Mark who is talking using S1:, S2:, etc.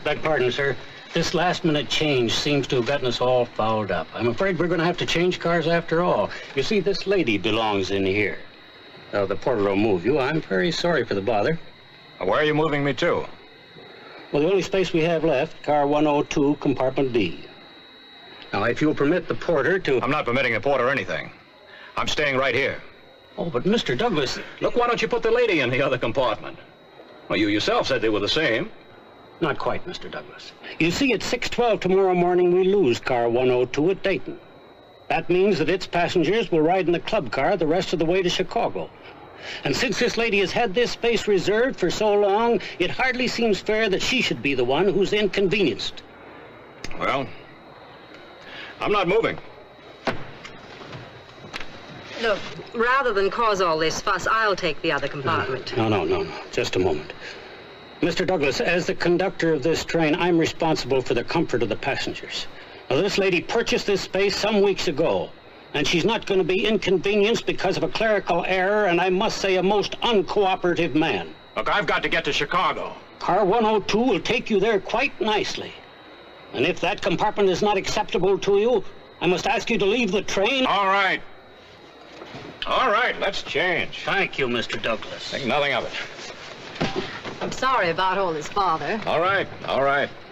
S1: Beg pardon, sir. This last-minute change seems to have gotten us all fouled up. I'm afraid we're going to have to change cars after all. You see, this lady belongs in here. The porter will move you. I'm very sorry for the bother.
S2: Where are you moving me to?
S1: Well, the only space we have left, car 102, compartment B. Now, if you'll permit the porter to...
S2: I'm not permitting the porter anything. I'm staying right here.
S1: Oh, but Mr. Douglas...
S3: Look, why don't you put the lady in the other compartment? Well, you yourself said they were the same.
S1: Not quite, Mr. Douglas. You see, at 6:12 tomorrow morning, we lose car 102 at Dayton. That means that its passengers will ride in the club car the rest of the way to Chicago. And since this lady has had this space reserved for so long, it hardly seems fair that she should be the one who's inconvenienced.
S2: Well, I'm not moving.
S4: Look, rather than cause all this fuss, I'll take the other compartment.
S1: No. Just a moment. Mr. Douglas, as the conductor of this train, I'm responsible for the comfort of the passengers. Now, this lady purchased this space some weeks ago, and she's not going to be inconvenienced because of a clerical error, and I must say a most uncooperative man.
S2: Look, I've got to get to Chicago.
S1: Car 102 will take you there quite nicely. And if that compartment is not acceptable to you, I must ask you to leave the train.
S2: All right, let's change.
S1: Thank you, Mr. Douglas.
S2: Think nothing of it.
S4: I'm sorry about all this bother.
S2: All right.